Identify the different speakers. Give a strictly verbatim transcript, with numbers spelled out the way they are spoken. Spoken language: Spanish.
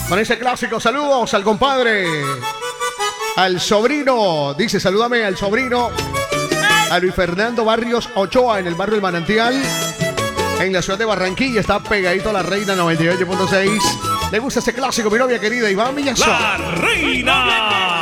Speaker 1: Con ese clásico, saludos al compadre, al sobrino, dice, salúdame al sobrino, a Luis Fernando Barrios Ochoa, en el barrio El Manantial, en la ciudad de Barranquilla. Está pegadito a la Reina noventa y ocho punto seis. Le gusta ese clásico, mi novia querida Iván Villazón.
Speaker 2: La Reina.